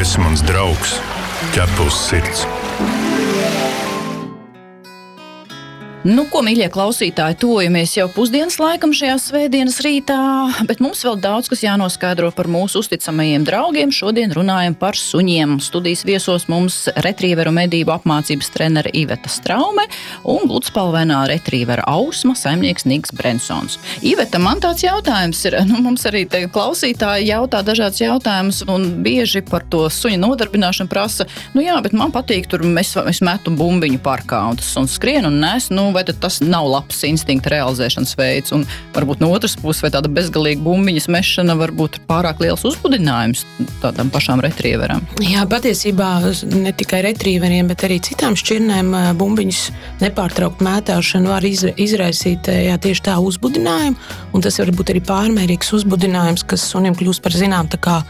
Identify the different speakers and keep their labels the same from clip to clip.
Speaker 1: esi mans draugs, ķep uz sirds.
Speaker 2: Nu, ko, mīļie klausītāji, tojamies jau pusdienas laikam šajā svētdienas rītā, bet mums vēl daudz, kas jānoskaidro par mūsu uzticamajiem draugiem. Šodien runājam par suņiem. Studijas viesos mums retrīveru medību apmācības trenere Iveta Straume un gludspalvainā retrīvera Ausma saimnieks Niks Brensons. Iveta, man tāds jautājums ir, mums arī te klausītāji jautā dažādas jautājumus un bieži par to suņa nodarbināšanu prasa, jā, bet man patīk tur, es metu bumbiņu parkā un tas suns skrien un nes, vai tad tas nav labs instinkta realizēšanas veids, un varbūt no otras puses, vai tāda bezgalīga bumbiņas mešana varbūt pārāk liels uzbudinājums tādām pašām retrieverām?
Speaker 3: Jā, patiesībā ne tikai retrieveriem, bet arī citām šķirnēm bumbiņas nepārtraukt mētāšana var izraisīt tieši tā uzbudinājumu, un tas var būt arī pārmērīgs uzbudinājums, kas sunim kļūst par zinām tā kā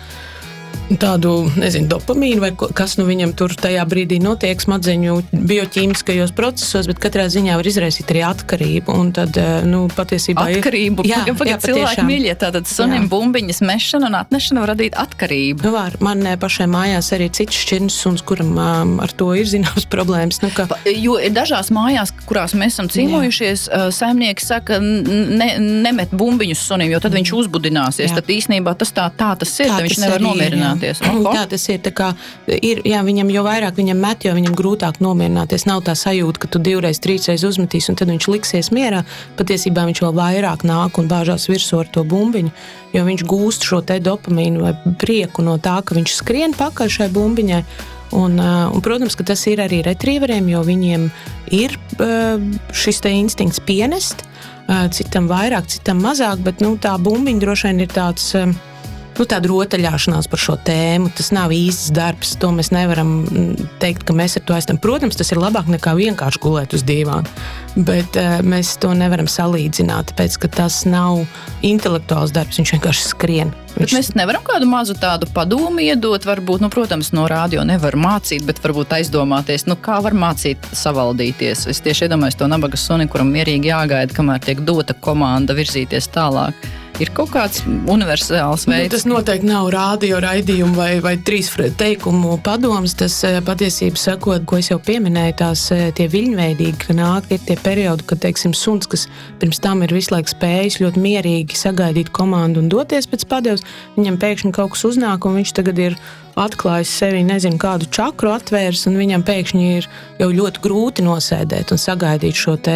Speaker 3: tādu, dopamīnu vai kas viņam tur tajā brīdī notiek smadzeņu bioķīmiskajos procesos, bet katrā ziņā var izraisīt arī atkarību. Un tad, patiesībā
Speaker 2: atkarību? Jā, cilvēki mīļie, tātad sunim bumbiņas mešana un atnešana var radīt atkarību.
Speaker 3: Var. Man pašai mājās arī cits šķirnes suns, kuram ar to ir zināmas problēmas.
Speaker 2: Jo dažās mājās, kurās mēs esam cīmojušies, saimnieki saka, nemet bumbiņus sunim, jo tad viņš uzbudināsies. Tad īsnībā tas tā tas ir, tad viņš nevar nomierināt.
Speaker 3: Tā tas ir, tā kā viņam jo vairāk viņam met, jo viņam grūtāk nomierināties. Nav tā sajūta, ka tu 2-3 uzmetīs un tad viņš liksies mierā. Patiesībā viņš vēl vairāk nāk un bāžās virsū ar to bumbiņu, jo viņš gūst šo te dopamīnu vai prieku no tā, ka viņš skrien pakaļ šai bumbiņai. Un, protams, ka tas ir arī retrieveriem, jo viņiem ir šis te instinkts pienest, citam vairāk, citam mazāk, bet tā bumbiņa droši vien ir tāds tāda rotaļāšanās par šo tēmu, tas nav īsts darbs, to mēs nevaram teikt, ka mēs ar to esam. Protams, tas ir labāk nekā vienkārši gulēt uz dīvāna, bet mēs to nevaram salīdzināt, tāpēc, ka tas nav intelektuāls darbs, viņš vienkārši skrien.
Speaker 2: Bet mēs nevaram kādu mazu tādu padomu iedot, varbūt, protams, no rādio nevar mācīt, bet varbūt aizdomāties, kā var mācīt savaldīties. Es tieši iedomājos to nabaga suni, kuram mierīgi jāgaida, kamēr tiek dota komanda virzīties tālāk. Ir kaut kāds universāls veids?
Speaker 3: Tas noteikti nav rādio raidījumu vai 3 teikumu padoms. Tas patiesību sakot, ko es jau pieminēju, tās tie viļņveidīgi, ka nāk ir tie periodi, kad, teiksim, suns, kas pirms tam ir visu laiku spējis ļoti mierīgi sagaidīt komandu un doties pēc padevs, viņam pēkšņi kaut kas uznāk un viņš tagad ir atklājis sevi, kādu čakru atvērs, un viņam pēkšņi ir jau ļoti grūti nosēdēt un sagaidīt šo te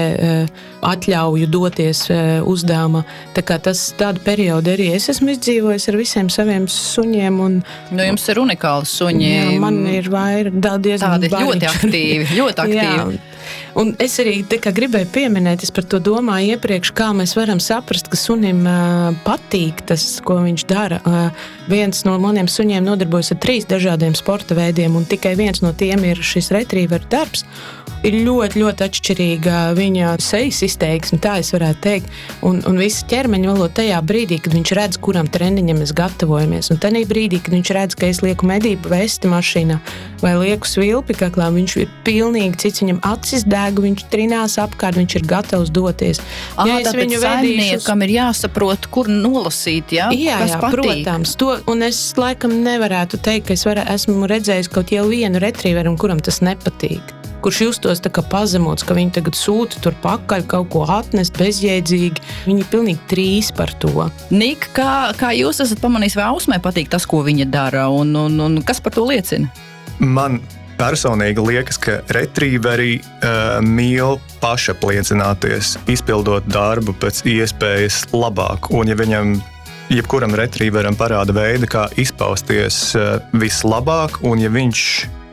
Speaker 3: atļauju doties uzdevumā. Tā kā tādu periodu arī es esmu izdzīvojis ar visiem saviem suņiem.
Speaker 2: Jums ir unikāli suņi.
Speaker 3: Jā, man ir diezgan
Speaker 2: tādi ļoti aktīvi.
Speaker 3: Jā. Un es arī gribēju pieminēt, es par to domāju iepriekš, kā mēs varam saprast, ka sunim patīk tas, ko viņš dara. Viens no maniem suņiem nodarbojas ar 3 dažādiem sporta veidiem, un tikai viens no tiem ir šis retrieveru darbs. Ir ļoti, ļoti atšķirīga viņa sejas izteiksme, tā es varētu teikt, un visa ķermeņa valoda tajā brīdī, kad viņš redz, kuram trendiņam mēs gatavojamies. Un tajā brīdī, kad viņš redz, ka es lieku medību vesti mašīnā vai lieku svilpi kaklā, viņš ir pilnīgi cits, viņam acis deg, viņš trinās apkārt, viņš ir gatavs doties.
Speaker 2: Tāpēc saimniekam ir jāsaprot, kur nolasīt, kas patīk.
Speaker 3: Protams, to, un es laikam nevarētu teikt, ka es esmu redzējis kaut jau vienu retrieveru, kuram tas nepatīk. Kurš justos tā kā pazemots, ka viņi tagad sūta tur pakaļ kaut ko atnest bezjēdzīgi. Viņi ir pilnīgi trīs par to.
Speaker 2: Nik, kā jūs esat pamanījis, vai Ausmai patīk tas, ko viņa dara, un kas par to liecina?
Speaker 4: Man personīgi liekas, ka retrieveri mīl pašapliecināties, izpildot darbu pēc iespējas labāk. Un ja viņam jebkuram retrieveram parāda veidi, kā izpausties vislabāk, un ja viņš